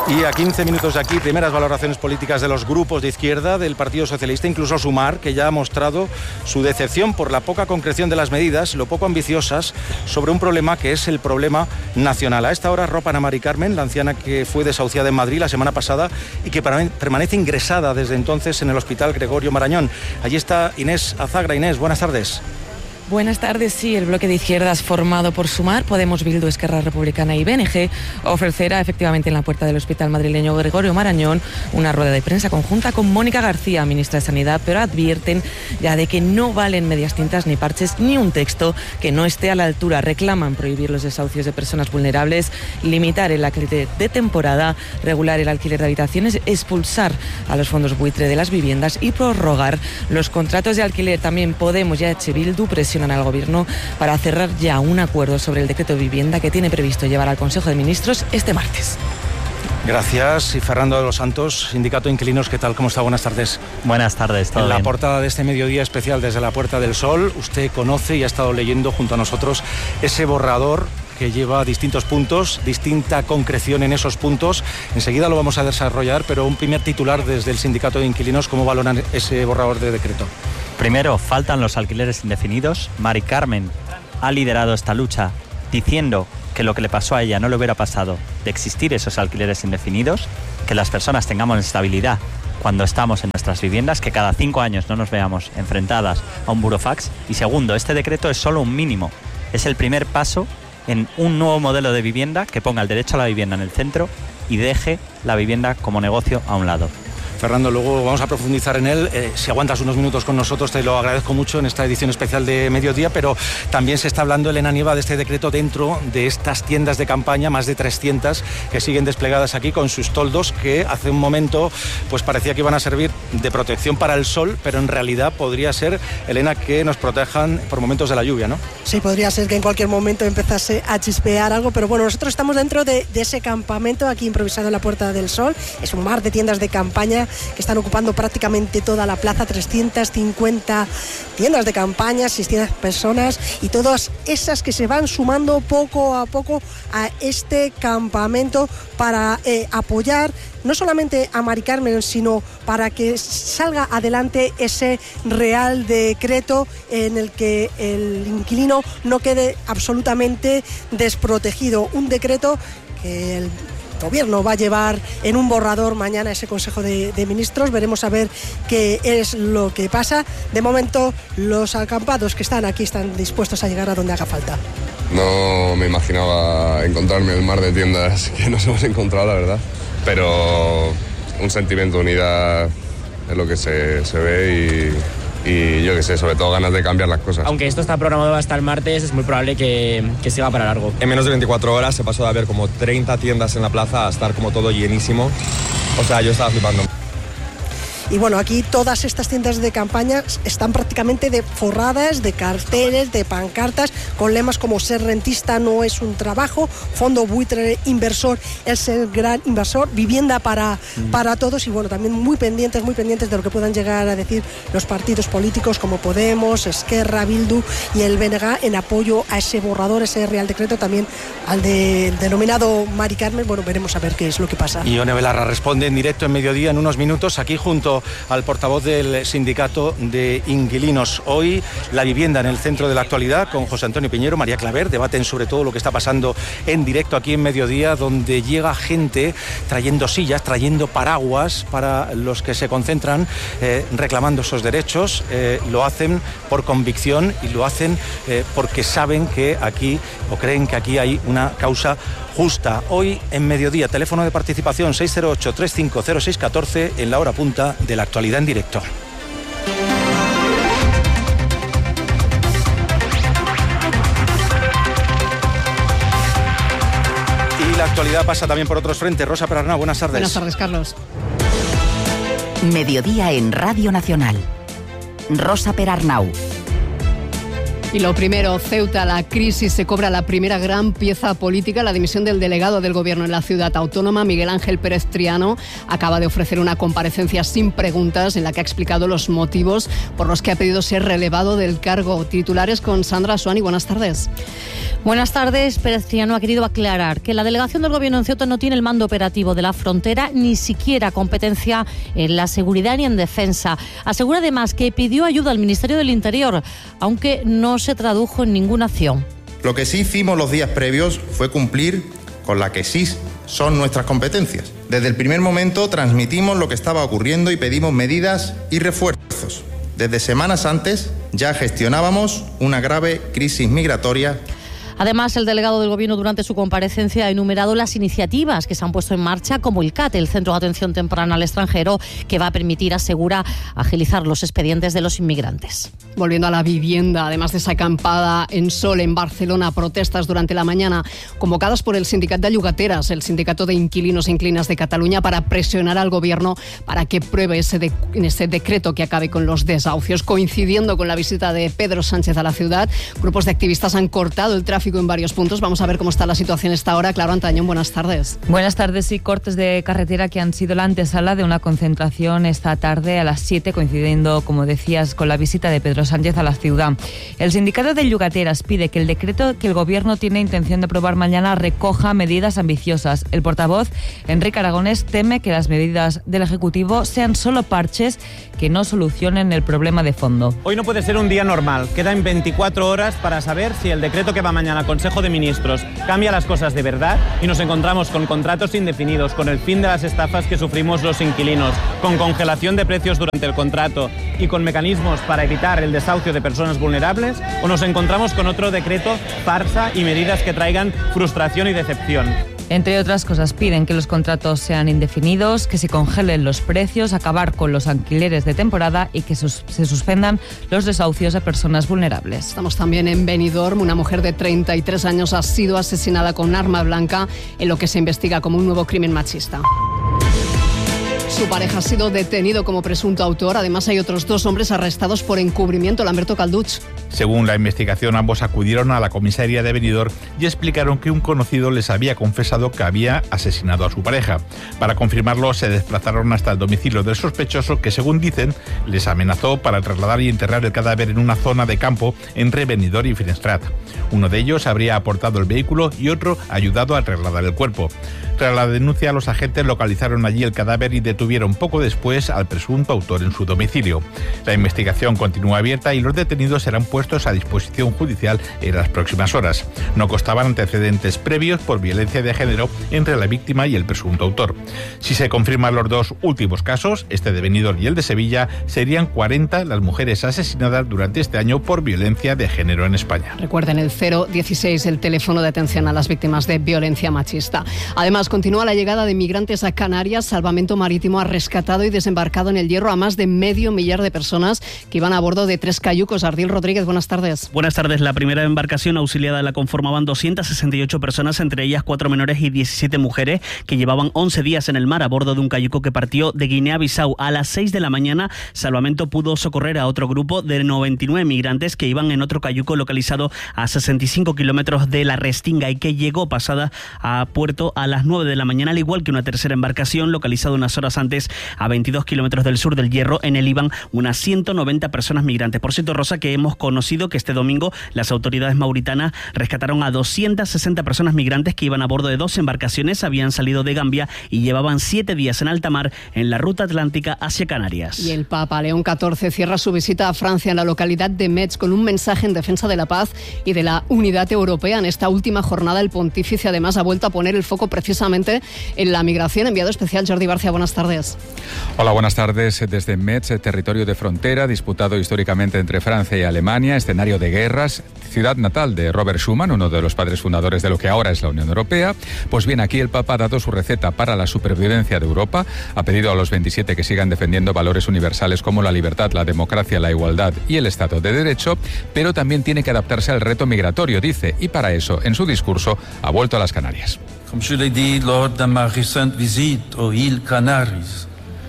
Y a 15 minutos de aquí, primeras valoraciones políticas de los grupos de izquierda del Partido Socialista, incluso Sumar, que ya ha mostrado su decepción por la poca concreción de las medidas, lo poco ambiciosas, sobre un problema que es el problema nacional. A esta hora arropan a Mari Carmen, la anciana que fue desahuciada en Madrid la semana pasada y que permanece ingresada desde entonces en el Hospital Gregorio Marañón. Allí está Inés Azagra. Inés, buenas tardes. Buenas tardes. Sí, el bloque de izquierdas formado por Sumar, Podemos, Bildu, Esquerra Republicana y BNG ofrecerá efectivamente en la puerta del Hospital madrileño Gregorio Marañón una rueda de prensa conjunta con Mónica García, ministra de Sanidad, pero advierten ya de que no valen medias tintas ni parches ni un texto que no esté a la altura. Reclaman prohibir los desahucios de personas vulnerables, limitar el alquiler de temporada, regular el alquiler de habitaciones, expulsar a los fondos buitre de las viviendas y prorrogar los contratos de alquiler. También Podemos y EH Bildu presionan al Gobierno para cerrar ya un acuerdo sobre el decreto de vivienda que tiene previsto llevar al Consejo de Ministros este martes. Gracias. Y Fernando de los Santos, Sindicato de Inquilinos, ¿qué tal? ¿Cómo está? Buenas tardes. Buenas tardes, todo bien. En la bien. portada de este mediodía especial desde la Puerta del Sol, usted conoce y ha estado leyendo junto a nosotros ese borrador que lleva distintos puntos, distinta concreción en esos puntos. Enseguida lo vamos a desarrollar, pero un primer titular desde el Sindicato de Inquilinos, ¿cómo valoran ese borrador de decreto? Primero, faltan los alquileres indefinidos. Mari Carmen ha liderado esta lucha diciendo que lo que le pasó a ella no le hubiera pasado de existir esos alquileres indefinidos, que las personas tengamos estabilidad cuando estamos en nuestras viviendas, que cada 5 años no nos veamos enfrentadas a un burofax. Y segundo, este decreto es solo un mínimo, es el primer paso en un nuevo modelo de vivienda que ponga el derecho a la vivienda en el centro y deje la vivienda como negocio a un lado. Fernando, luego vamos a profundizar en él. Si aguantas unos minutos con nosotros, te lo agradezco mucho en esta edición especial de Mediodía, pero también se está hablando, Elena Nieva, de este decreto dentro de estas tiendas de campaña, más de 300 que siguen desplegadas aquí con sus toldos, que hace un momento pues parecía que iban a servir de protección para el sol, pero en realidad podría ser, Elena, que nos protejan por momentos de la lluvia, ¿no? Sí, podría ser que en cualquier momento empezase a chispear algo, pero bueno, nosotros estamos dentro de ese campamento aquí improvisado en la Puerta del Sol. Es un mar de tiendas de campaña que están ocupando prácticamente toda la plaza, 350 tiendas de campaña, 600 personas y todas esas que se van sumando poco a poco a este campamento para apoyar no solamente a Mari Carmen, sino para que salga adelante ese Real Decreto en el que el inquilino no quede absolutamente desprotegido. Un decreto que el Gobierno va a llevar en un borrador mañana ese Consejo de Ministros. Veremos a ver qué es lo que pasa. De momento, los acampados que están aquí están dispuestos a llegar a donde haga falta. No me imaginaba encontrarme el mar de tiendas que nos hemos encontrado, la verdad. Pero un sentimiento de unidad es lo que se ve y yo qué sé, sobre todo ganas de cambiar las cosas. Aunque esto está programado hasta el martes, es muy probable que siga para largo. En menos de 24 horas se pasó de haber como 30 tiendas en la plaza a estar como todo llenísimo. O sea, yo estaba flipando. Y bueno, aquí todas estas tiendas de campaña están prácticamente forradas de carteles, de pancartas, con lemas como ser rentista no es un trabajo, fondo buitre inversor es el gran inversor, vivienda para todos. Y bueno, también muy pendientes de lo que puedan llegar a decir los partidos políticos como Podemos, Esquerra, Bildu y el BNG en apoyo a ese borrador, ese Real Decreto, también al denominado Mari Carmen. Bueno, veremos a ver qué es lo que pasa. Y Ione Belarra responde en directo en Mediodía en unos minutos, aquí junto al portavoz del Sindicato de Inquilinos. Hoy la vivienda en el centro de la actualidad con José Antonio Piñero, María Claver, debaten sobre todo lo que está pasando en directo aquí en Mediodía, donde llega gente trayendo sillas, trayendo paraguas para los que se concentran reclamando esos derechos. Lo hacen por convicción y lo hacen porque saben que aquí, o creen que aquí hay una causa justa. Hoy en Mediodía, teléfono de participación 608-350-614 en la hora punta de la actualidad en directo. Y la actualidad pasa también por otros frentes. Rosa Perarnau, buenas tardes. Buenas tardes, Carlos. Mediodía en Radio Nacional. Rosa Perarnau. Y lo primero, Ceuta, la crisis se cobra la primera gran pieza política. La dimisión del delegado del gobierno en la ciudad autónoma, Miguel Ángel Pérez Triano, acaba de ofrecer una comparecencia sin preguntas en la que ha explicado los motivos por los que ha pedido ser relevado del cargo. Titulares con Sandra Suani. Buenas tardes. Buenas tardes. Pérez Triano ha querido aclarar que la delegación del gobierno en Ceuta no tiene el mando operativo de la frontera, ni siquiera competencia en la seguridad ni en defensa. Asegura además que pidió ayuda al Ministerio del Interior, aunque no se tradujo en ninguna acción. Lo que sí hicimos los días previos fue cumplir con la que sí son nuestras competencias. Desde el primer momento transmitimos lo que estaba ocurriendo y pedimos medidas y refuerzos. Desde semanas antes ya gestionábamos una grave crisis migratoria. Además, el delegado del Gobierno durante su comparecencia ha enumerado las iniciativas que se han puesto en marcha, como el CAT, el Centro de Atención Temprana al Extranjero, que va a permitir, asegura, agilizar los expedientes de los inmigrantes. Volviendo a la vivienda, además de esa acampada en Sol, en Barcelona, protestas durante la mañana convocadas por el Sindicat de Llogateres, el Sindicato de Inquilinos e Inquilinas de Cataluña, para presionar al Gobierno para que pruebe ese decreto que acabe con los desahucios. Coincidiendo con la visita de Pedro Sánchez a la ciudad, grupos de activistas han cortado el tráfico en varios puntos. Vamos a ver cómo está la situación esta hora. Claro, Antañón, buenas tardes. Buenas tardes. Y cortes de carretera que han sido la antesala de una concentración esta tarde a las 7, coincidiendo, como decías, con la visita de Pedro Sánchez a la ciudad. El sindicato de Llogateres pide que el decreto que el Gobierno tiene intención de aprobar mañana recoja medidas ambiciosas. El portavoz, Enrique Aragonés, teme que las medidas del Ejecutivo sean solo parches que no solucionen el problema de fondo. Hoy no puede ser un día normal. Quedan 24 horas para saber si el decreto que va mañana al Consejo de Ministros cambia las cosas de verdad y nos encontramos con contratos indefinidos, con el fin de las estafas que sufrimos los inquilinos, con congelación de precios durante el contrato y con mecanismos para evitar el desahucio de personas vulnerables, o nos encontramos con otro decreto farsa y medidas que traigan frustración y decepción. Entre otras cosas, piden que los contratos sean indefinidos, que se congelen los precios, acabar con los alquileres de temporada y que se suspendan los desahucios a personas vulnerables. Estamos también en Benidorm. Una mujer de 33 años ha sido asesinada con arma blanca en lo que se investiga como un nuevo crimen machista. Su pareja ha sido detenido como presunto autor. Además, hay otros 2 hombres arrestados por encubrimiento. Lamberto Calduch. Según la investigación, ambos acudieron a la comisaría de Benidorm y explicaron que un conocido les había confesado que había asesinado a su pareja. Para confirmarlo, se desplazaron hasta el domicilio del sospechoso, que, según dicen, les amenazó para trasladar y enterrar el cadáver en una zona de campo entre Benidorm y Finestrat. Uno de ellos habría aportado el vehículo y otro ayudado a trasladar el cuerpo. Tras la denuncia, los agentes localizaron allí el cadáver y detuvieron poco después al presunto autor en su domicilio. La investigación continúa abierta y los detenidos serán puestos a disposición judicial en las próximas horas. No constaban antecedentes previos por violencia de género entre la víctima y el presunto autor. Si se confirman los 2 últimos casos, este de Benidorm y el de Sevilla, serían 40 las mujeres asesinadas durante este año por violencia de género en España. Recuerden el 016, el teléfono de atención a las víctimas de violencia machista. Además, continúa la llegada de migrantes a Canarias. Salvamento Marítimo ha rescatado y desembarcado en el Hierro a más de 500.000 de personas que iban a bordo de 3 cayucos. Ardil Rodríguez, buenas tardes. Buenas tardes. La primera embarcación auxiliada la conformaban 268 personas, entre ellas 4 menores y 17 mujeres, que llevaban 11 días en el mar a bordo de un cayuco que partió de Guinea-Bissau. A las 6 de la mañana, Salvamento pudo socorrer a otro grupo de 99 migrantes que iban en otro cayuco localizado a 65 kilómetros de la Restinga y que llegó pasada a puerto a las 9 de la mañana, al igual que una tercera embarcación localizada unas horas antes a 22 kilómetros del sur del Hierro. En él iban unas 190 personas migrantes. Por cierto, Rosa, que hemos conocido que este domingo las autoridades mauritanas rescataron a 260 personas migrantes que iban a bordo de 2 embarcaciones, habían salido de Gambia y llevaban 7 días en alta mar en la ruta atlántica hacia Canarias. Y el Papa León XIV cierra su visita a Francia, en la localidad de Metz, con un mensaje en defensa de la paz y de la unidad europea. En esta última jornada, el pontífice además ha vuelto a poner el foco precisamente en la migración. Enviado especial Jordi Barcia, buenas tardes. Hola, buenas tardes. Desde Metz, territorio de frontera disputado históricamente entre Francia y Alemania, escenario de guerras, ciudad natal de Robert Schuman, uno de los padres fundadores de lo que ahora es la Unión Europea. Pues bien, aquí el Papa ha dado su receta para la supervivencia de Europa. Ha pedido a los 27 que sigan defendiendo valores universales como la libertad, la democracia, la igualdad y el Estado de Derecho, pero también tiene que adaptarse al reto migratorio, dice, y para eso, en su discurso, ha vuelto a las Canarias. Comme je l'ai dit lors de ma récente visite aux îles Canaries,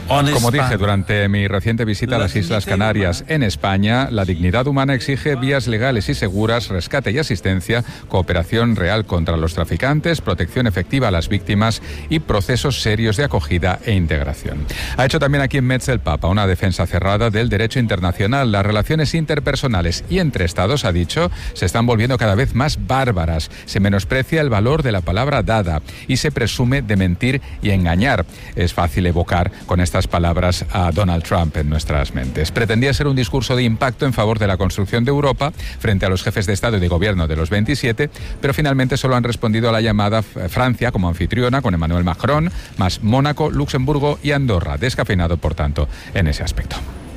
Como dije durante mi reciente visita a las Islas Canarias en España, la dignidad humana exige vías legales y seguras, rescate y asistencia, cooperación real contra los traficantes, protección efectiva a las víctimas y procesos serios de acogida e integración. Ha hecho también aquí en Metz el Papa una defensa cerrada del derecho internacional. Las relaciones interpersonales y entre Estados, ha dicho, se están volviendo cada vez más bárbaras. Se menosprecia el valor de la palabra dada y se presume de mentir y engañar. Es fácil evocar con estas palabras a Donald Trump en nuestras mentes. Pretendía ser un discurso de impacto en favor de la construcción de Europa frente a los jefes de Estado y de Gobierno de los 27, pero finalmente solo han respondido a la llamada Francia como anfitriona, con Emmanuel Macron, más Mónaco, Luxemburgo y Andorra. Descafeinado, por tanto, en ese aspecto.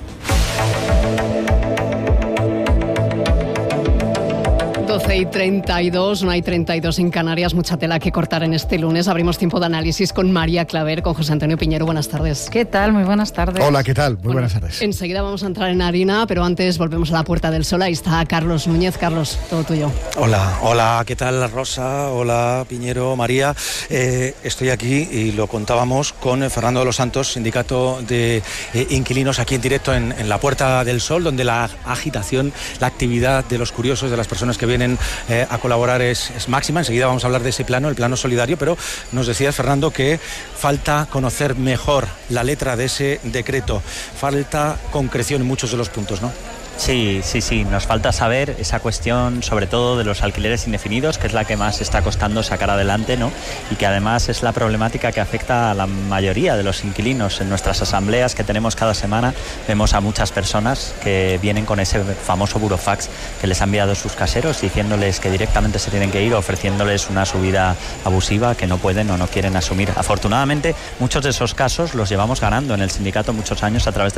12:32, no hay 32 en Canarias, mucha tela que cortar en este lunes. Abrimos tiempo de análisis con María Claver, con José Antonio Piñero. Buenas tardes. ¿Qué tal? Muy buenas tardes. Hola, ¿qué tal? Muy buenas tardes. Enseguida vamos a entrar en harina, pero antes volvemos a la Puerta del Sol. Ahí está Carlos Núñez. Carlos, todo tuyo. Hola, ¿qué tal, Rosa? Hola, Piñero, María. Estoy aquí y lo contábamos con Fernando de los Santos, sindicato de inquilinos, aquí en directo en la Puerta del Sol, donde la agitación, la actividad de los curiosos, de las personas que vienen a colaborar es máxima. Enseguida vamos a hablar de ese plano, el plano solidario, pero nos decías, Fernando, que falta conocer mejor la letra de ese decreto, falta concreción en muchos de los puntos, ¿no? Sí, nos falta saber esa cuestión, sobre todo de los alquileres indefinidos, que es la que más está costando sacar adelante, ¿no? Y que además es la problemática que afecta a la mayoría de los inquilinos. En nuestras asambleas que tenemos cada semana vemos a muchas personas que vienen con ese famoso burofax que les ha enviado sus caseros, diciéndoles que directamente se tienen que ir, ofreciéndoles una subida abusiva que no pueden o no quieren asumir. Afortunadamente, muchos de esos casos los llevamos ganando en el sindicato muchos años a través de